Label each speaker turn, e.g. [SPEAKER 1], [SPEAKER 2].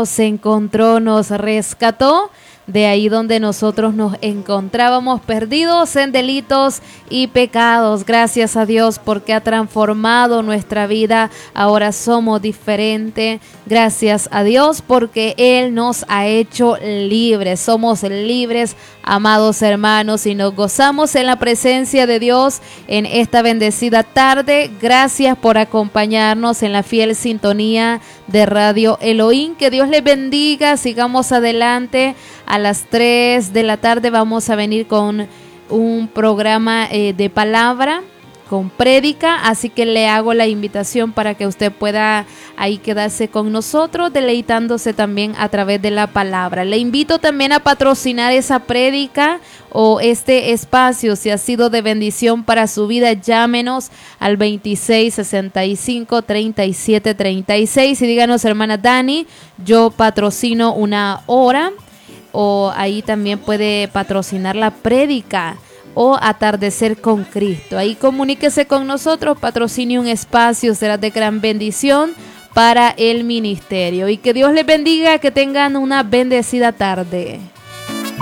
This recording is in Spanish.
[SPEAKER 1] nos encontró, nos rescató de ahí donde nosotros nos encontrábamos perdidos en delitos y pecados. Gracias a Dios porque ha transformado nuestra vida. Ahora somos diferentes. Gracias a Dios porque Él nos ha hecho libres. Somos libres, amados hermanos, y nos gozamos en la presencia de Dios en esta bendecida tarde. Gracias por acompañarnos en la fiel sintonía de Radio Elohim. Que Dios les bendiga. Sigamos adelante. A las 3 de la tarde vamos a venir con un programa de palabra, con prédica, así que le hago la invitación para que usted pueda ahí quedarse con nosotros, deleitándose también a través de la palabra. Le invito también a patrocinar esa prédica o este espacio. Si ha sido de bendición para su vida, llámenos al 2665-3736 y díganos: hermana Dani, yo patrocino una hora. O ahí también puede patrocinar la prédica o atardecer con Cristo. Ahí comuníquese con nosotros, patrocine un espacio, será de gran bendición para el ministerio. Y que Dios les bendiga, que tengan una bendecida tarde.